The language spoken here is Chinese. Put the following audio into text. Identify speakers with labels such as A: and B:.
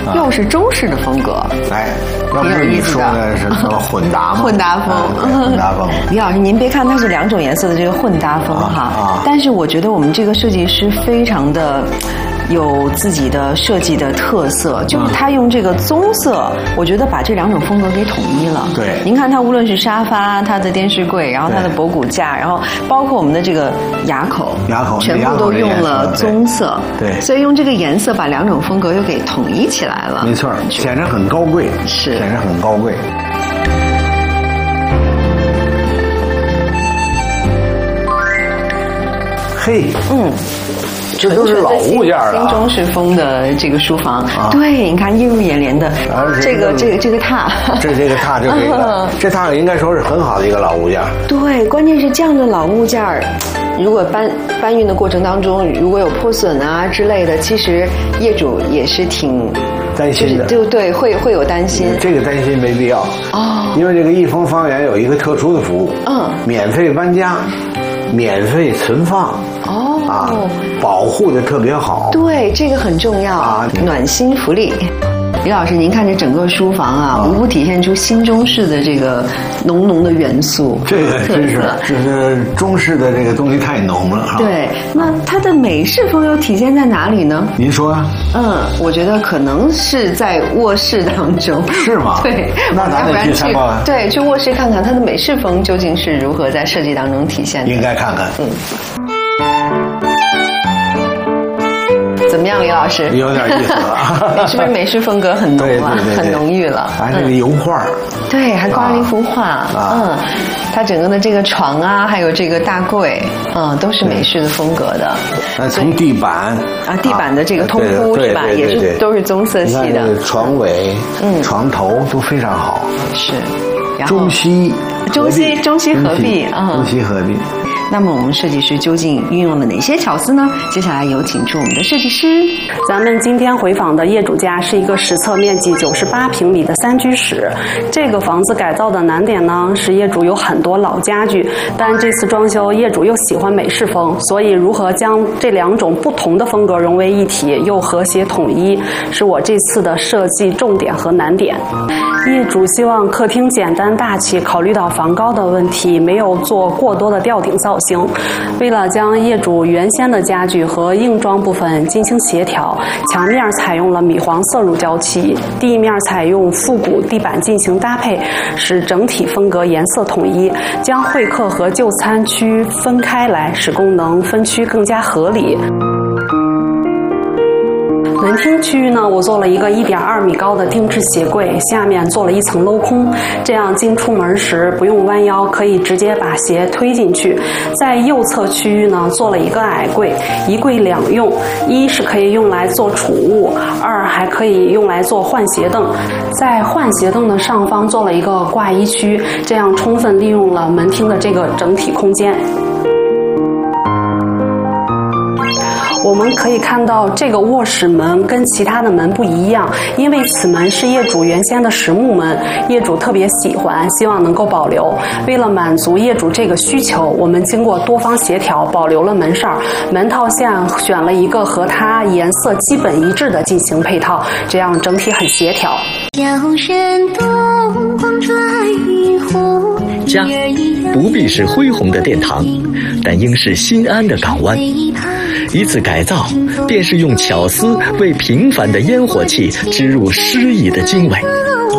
A: 又是中式的风格。
B: 哎，要不是你说的是什么混搭吗？
A: 混搭风，
B: 混搭风。
A: 李老师，您别看它是2种颜色的这个混搭风但是我觉得我们这个设计师非常的有自己的设计的特色，就是他用这个棕色，我觉得把这2种风格给统一了。
B: 对，
A: 您看它无论是沙发、它的电视柜，然后它的博古架，然后包括我们的这个牙口，全部都用了棕色。
B: 对，
A: 所以用这个颜色把2种风格又给统一起来了。
B: 没错，显得很高贵，
A: 是
B: 显得很高贵。嘿，这都是老物件了，
A: 新中式风的这个书房，对，你看映入眼帘的这个榻，
B: 这个榻就这榻应该说是很好的一个老物件。
A: 对，关键是这样的老物件如果搬运的过程当中如果有破损啊之类的，其实业主也是挺
B: 担心的，
A: 对，会有担心。
B: 这个担心没必要因为这个益丰方圆有一个特殊的服务，免费搬家，免费存放。保护的特别好。
A: 对，这个很重要暖心福利。李老师，您看这整个书房无不体现出新中式的这个浓浓的元素。
B: 这个真是，就是中式的这个东西太浓了
A: 对，那它的美式风又体现在哪里呢？
B: 您说
A: 我觉得可能是在卧室当中。
B: 是吗？
A: 对，
B: 那咱得去参观。
A: 对，去卧室看看它的美式风究竟是如何在设计当中体现的。
B: 应该看看。
A: 怎么样，李老师？
B: 有点意思了。
A: 是不是美式风格很浓了，很浓郁了？
B: 还是个油画。
A: 对，还挂了一幅画。它整个的这个床还有这个大柜，都是美式的风格的。
B: 从地板
A: 地板的这个通铺是吧？也是都是棕色系的。
B: 床尾、床头都非常好。
A: 是。
B: 中西
A: 合璧。
B: 中西合璧。
A: 那么我们设计师究竟运用了哪些巧思呢？接下来有请出我们的设计师。
C: 咱们今天回访的业主家是一个实测面积98平米的3居室。这个房子改造的难点呢，是业主有很多老家具，但这次装修业主又喜欢美式风，所以如何将这2种不同的风格融为一体，又和谐统一，是我这次的设计重点和难点。业主希望客厅简单大气，考虑到房高的问题，没有做过多的吊顶造型。为了将业主原先的家具和硬装部分进行协调，墙面采用了米黄色乳胶漆，地面采用复古地板进行搭配，使整体风格颜色统一，将会客和就餐区分开来，使功能分区更加合理。门厅区域呢，我做了一个1.2米高的定制鞋柜，下面做了一层镂空，这样进出门时不用弯腰，可以直接把鞋推进去。在右侧区域呢，做了一个矮柜，一柜2用，一是可以用来做储物，二还可以用来做换鞋凳。在换鞋凳的上方做了一个挂衣区，这样充分利用了门厅的这个整体空间。我们可以看到这个卧室门跟其他的门不一样，因为此门是业主原先的实木门，业主特别喜欢，希望能够保留。为了满足业主这个需求，我们经过多方协调，保留了门扇，门套线选了一个和它颜色基本一致的进行配套，这样整体很协调。
D: 家不必是恢宏的殿堂，但应是心安的港湾。一次改造，便是用巧思为平凡的烟火气植入诗意的经纬。